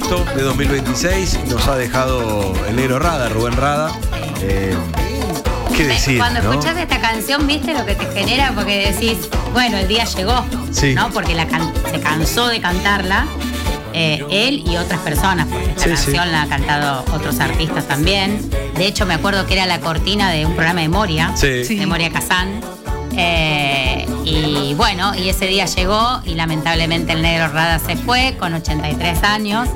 agosto de 2026 nos ha dejado el negro Rada, Rubén Rada. ¿Qué decir? Cuando ¿no? escuchás esta canción, ¿viste lo que te genera? Porque decís, bueno, el día llegó, sí. ¿no? Porque se cansó de cantarla, él y otras personas, porque esta canción la han cantado otros artistas también. De hecho, me acuerdo que era la cortina de un programa de Moria, de Moria Kazán. Y bueno, y ese día llegó y lamentablemente el negro Rada se fue con 83 años.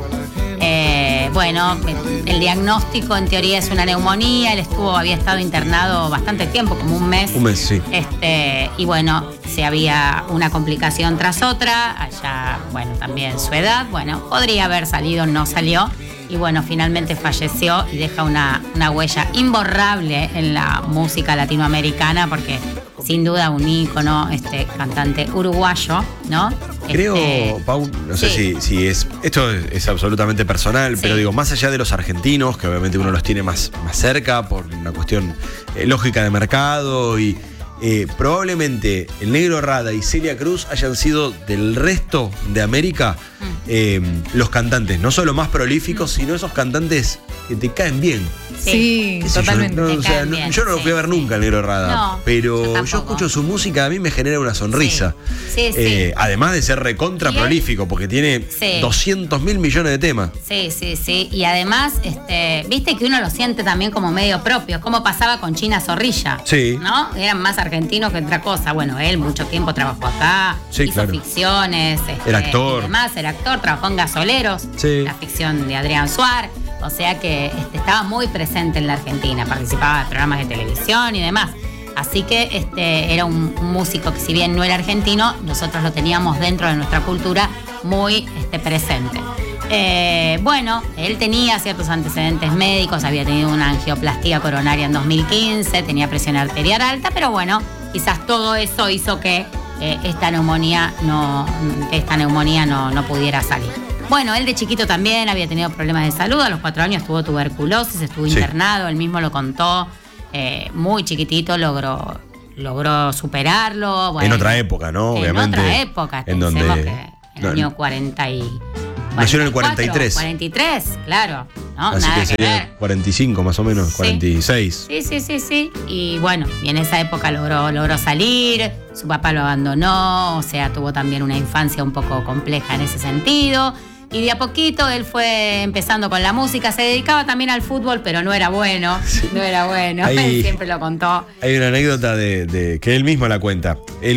Bueno, el diagnóstico en teoría es una neumonía. Él había estado internado bastante tiempo, como un mes. Un mes, sí. Y bueno, se había una complicación tras otra. Allá, bueno, también su edad. Bueno, podría haber salido, no salió. Y bueno, finalmente falleció y deja una huella imborrable en la música latinoamericana, porque sin duda un ícono, cantante uruguayo, ¿no? Creo, Pau, no sé si es. Esto es absolutamente personal, pero digo, más allá de los argentinos, que obviamente uno los tiene más cerca por una cuestión lógica de mercado, y probablemente el negro Rada y Celia Cruz hayan sido del resto de América los cantantes, no solo más prolíficos, sino esos cantantes que te caen bien. Sí, totalmente. Yo no lo fui a ver nunca el negro Rada, pero yo escucho su música, a mí me genera una sonrisa. Además de ser recontra prolífico, porque tiene 200.000 millones de temas. Sí. Y además, viste que uno lo siente también como medio propio, como pasaba con China Zorrilla. Sí. ¿No? Eran más argentinos que otra cosa. Bueno, él mucho tiempo trabajó acá, hizo ficciones. Era actor. Además, era actor, trabajó en Gasoleros, la ficción de Adrián Suárez. O sea que estaba muy presente en la Argentina, participaba de programas de televisión y demás. Así que era un músico que, si bien no era argentino, nosotros lo teníamos dentro de nuestra cultura muy presente. Bueno, él tenía ciertos antecedentes médicos, había tenido una angioplastía coronaria en 2015, tenía presión arterial alta, pero bueno, quizás todo eso hizo que esta neumonía no pudiera salir. Bueno, él de chiquito también había tenido problemas de salud. A los 4 años tuvo tuberculosis, estuvo internado, él mismo lo contó. Muy chiquitito logró superarlo. Bueno, en otra época, ¿no? Obviamente. En otra época. En donde el año 40 y... Nació en el 43. 43, claro. ¿No? Así nada que sería 45 más o menos, 46. Sí. Y bueno, y en esa época logró salir, su papá lo abandonó, o sea, tuvo también una infancia un poco compleja en ese sentido. Y de a poquito él fue empezando con la música, se dedicaba también al fútbol, pero no era bueno, él siempre lo contó. Hay una anécdota de que él mismo la cuenta. Él